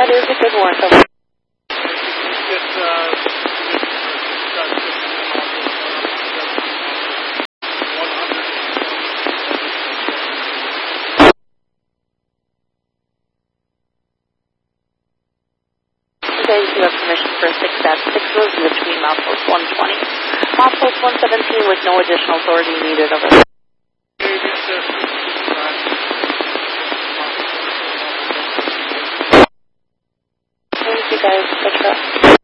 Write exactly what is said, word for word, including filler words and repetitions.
That is a good warrant. Over. Just, uh, Okay, you have permission for six at six rows between milepost one twenty. Milepost one seventeen with no additional authority needed over there. Thank you guys, Petra.